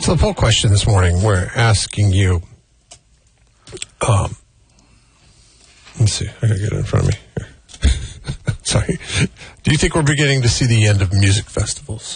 So the poll question this morning, we're asking you, let's see, I gotta get it in front of me here. Sorry. Do you think we're beginning to see the end of music festivals?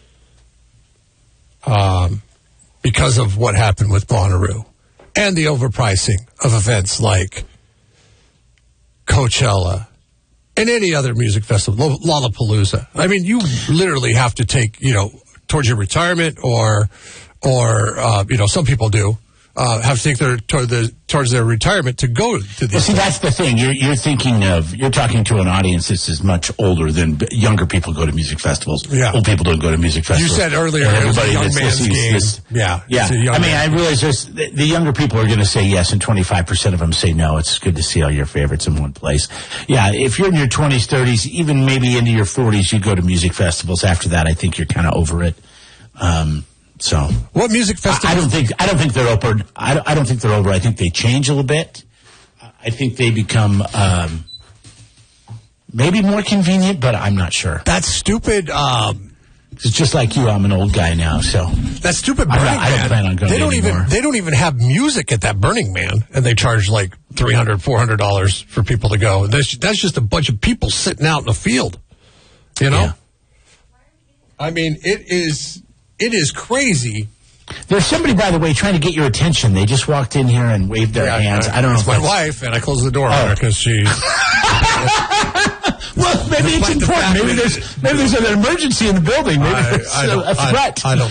Because of what happened with Bonnaroo and the overpricing of events like Coachella and any other music festival, Lollapalooza. I mean, you literally have to take, towards your retirement or some people do. Have to take towards their retirement to go to these. Well, see, that's the thing. You're talking to an audience that's as much older than younger people go to music festivals. Yeah. Old people don't go to music festivals. You said earlier it was a young man's game. Yeah. I mean, I realize the younger people are going to say yes, and 25% of them say no. It's good to see all your favorites in one place. Yeah, if you're in your 20s, 30s, even maybe into your 40s, you go to music festivals. After that, I think you're kind of over it. So what music festival? I don't think they're over. I don't think they're over. I think they change a little bit. I think they become maybe more convenient, but I'm not sure. That's stupid. It's just like you. I'm an old guy now, so that's stupid. Burning Man. I don't plan on going anymore. They don't even have music at that Burning Man, and they charge like $300, $400 for people to go. That's just a bunch of people sitting out in the field. Yeah. I mean, it is crazy. There's somebody, by the way, trying to get your attention. They just walked in here and waved their hands. I don't know. It's my wife, and I closed the door on her because she. Well, maybe it's important. Maybe there's an emergency in the building. Maybe it's a threat. I don't